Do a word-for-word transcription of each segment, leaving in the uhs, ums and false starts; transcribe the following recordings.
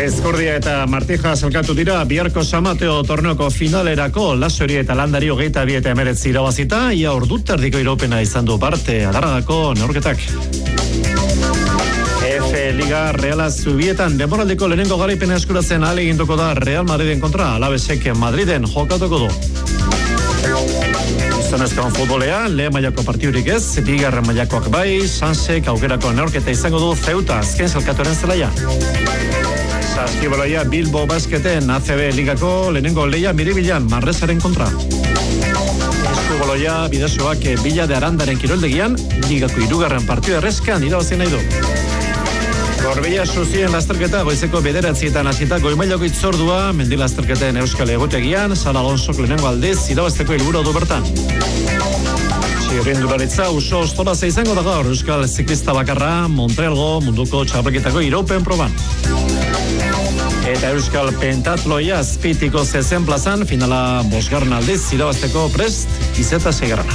Ezkurdia eta Martija zelkatu dira biharko Samateo torneoko finalerako Lasori eta Landari hogeita bi eta emeretzi irabazita, ia ordut erdiko iraupena izan du parte Adarragako neurketak. F Liga Reala Zubietan denboraldiko lehenengo garaipena eskuratzen ahaleginduko da Real Madriden kontra, Alavesek Madriden jokatuko du. Gizonezkoan futbolean, lehen mailako partidurik ez, bigarren mailakoak bai, Sansek aukerako neurketa izango du Ceuta, azken zelkatuaren zelaia. Saskibaloia Bilbo Basketen A C B Ligako lehenengo leia Miribilan Manresaren kontra. Eskubaloia bidesoak Bila de Arandaren kiroldegian, Ligako hirugarren partidu erreskan irabazi nahi du. Gorbilla Suzien lasterketa goizeko bederatzietan hasita goimailako itzordua, mendi lasterketen Euskal Egotegian, San Alonsok lehenengo aldiz irabazteko helburu du bertan. Txirrindularitza uso ostolaza izango da gaur Euskal Ziklista bakarra Montrealgo munduko txapelketako iraupen proban. Eta Euskal Pentatloia Azpitiko zezen plazan finala bosgarren aldiz irabazteko prest izeta segarrana.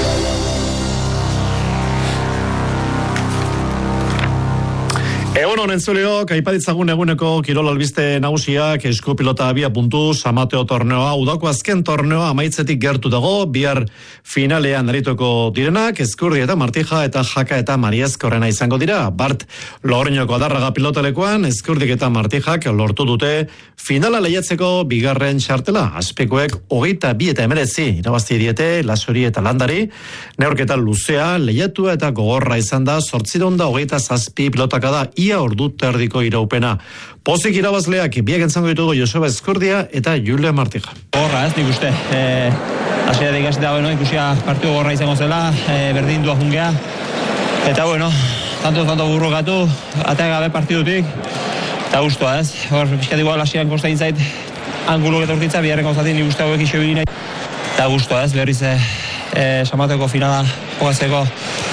Egun honen zuleok, aipaditzagun eguneko kirol albiste nagusiak esku pilota abia puntu Samateo torneoa, udako azken torneoa amaitzetik gertu dago, bihar finalean arituko direnak, Ezkurdi eta Martija eta Jaka eta Mariazkorrena izango dira. Bart Lorñoko Adarraga pilotalekoan, Ezkurdik eta Martijak lortu dute finala lehiatzeko bigarren txartela. Azpikoek hogeita bi eta emeretzi irabazti diete Lasori eta Landari, neurketa luzea, lehiatua eta gogorra izan da, zortziron da hogeita zazpi pilotaka da, ia ordu terdiko iraupena. Pozik irabazleak biak entzango ditugu Joseba Ezkurdia eta Julia Martija. Gorra ez, nik uste. E, Asia da ikasita, bueno, ikusia partidu gorra izango zela, e, berdin dua jungea. Eta, bueno, tanto tanto burrokatu, atea gabe partidutik, eta guztua ez. Hor, pixkat igual Asian kosta intzait, angulok eta urtitza, biharren gauzatik nik uste hauek iso egin nahi. Eta guztua ez, berriz e, e, Samateko finala jokatzeko.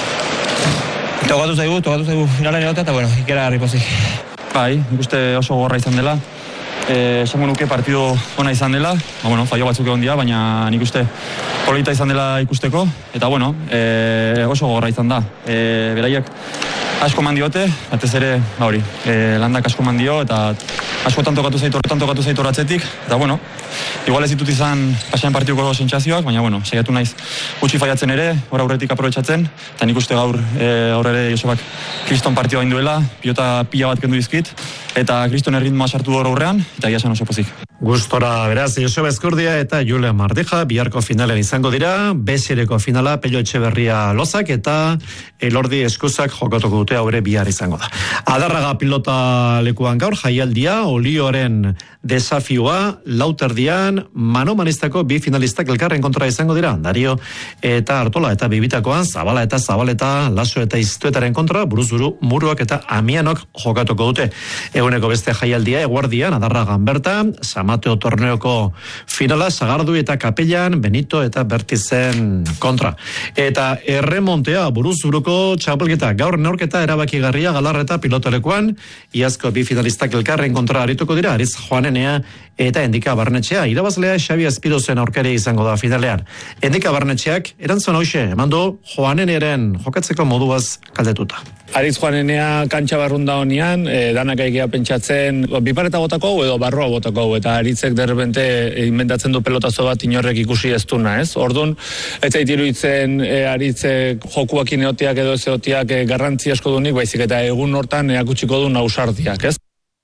Tokatu zaigu, tokatu zaigu finalen egotea, eta bueno, ikera garri pozik. Bai, nik uste oso gorra izan dela. Eh, esango nuke partidu ona izan dela, ba, bueno, fallo batzuk egon dira, baina nik uste polita izan dela ikusteko, eta bueno, eh, oso gorra izan da. Eh, beraiek asko mandiote, atez ere, ba hori, eh, Landak asko mandio, eta asko tantokatu zaitor, tantokatu zaitor atzetik, eta bueno, igual ez ditut izan pasean partiduko sentsazioak, baina bueno, saiatu naiz gutxi faiatzen ere, hor aurretik aprobetxatzen, eta nik uste gaur, e, gaur ere Josebak kriston partioa induela, pilota pila bat kendu dizkit, eta kriston erritmoa sartu hor aurrean, eta egia esan oso pozik. Gustora, beraz, Joseba Ezkurdia eta Julia Martija, biharko finalen izango dira, Besireko finala, Pello Etxeberria Lozak eta Elordi Eskuzak jokatuko dute haure bihar izango da. Adarraga pilota lekuan gaur, jaialdia, Olioren desafioa, lauterdian, Mano Manistako bi finalistak elkarren kontra izango dira, Dario eta Artola eta Bibitakoan, Zabala eta Zabaleta, Laso eta Iztuetaren kontra, buruzburu, Muruak eta Amianok jokatuko dute. Eguneko beste jaialdia, eguardian, Adarragan bertan, Samateo torneoko finala, Sagardu eta Kapellan, Benito eta Bertizen kontra. Eta erremontea buruzburuko txapelketa, gaur neurketa erabakigarria Galarreta pilotolekuan, iazko bi finalistak elkarren kontra arituko dira, Ariz Joanenea eta Endika Barnetxea. Irabazlea Xabi Azpirozen aurkari izango da finalean. Endika Barnetxeak erantzun hauxe, emandu Joaneneren jokatzeko moduaz kaldetuta. Ariz Joanenea kantxa barrunda honian, e, danak aigia pentsatzen bipareta botako edo barroa botako, eta Aritzek derrepente inventatzen du pelotazo bat inorrek ikusi ez duna, ez? Orduan, ez zait iruditzen e, Aritzek jokuakin eotiak edo ez eotiak e, garrantzi asko dunik, baizik eta egun hortan eakutsiko du nausardiak, ez?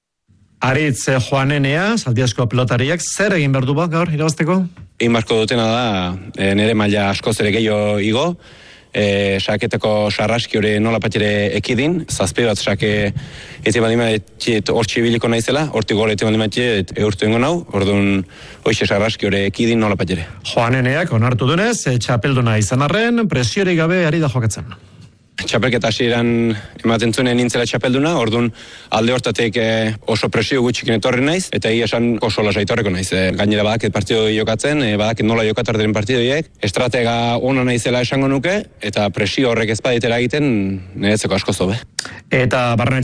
Aritz Joanenea, Zaldiasko pilotariak, zer egin behar du bat gaur irabazteko? Egin barko dutena da, e, nire maila askoz ere gehiago igo, e, saketeko sarraski hori nola patire ekidin, zazpe bat sake ete balimatxet hortxe biliko naizela, hortik gore ete balimatxet eurtu ingo nau, orduan hoxe sarraski hori ekidin nola patire. Joaneneak onartu dunez, txapelduna izan arren, presiorik gabe ari da jokatzen. Txapelketa hasieran ematen zuen nintzela txapelduna, orduan alde hortatek eh, oso presio gutxikin etorri naiz, eta egia esan oso lasa etorreko naiz. Eh, gainera badaket partido jokatzen, eh, badaket nola jokatarderen partidoiek, estratega ona naizela esango nuke, eta presio horrek ezpaditera egiten niretzeko asko zobe. Eta Barne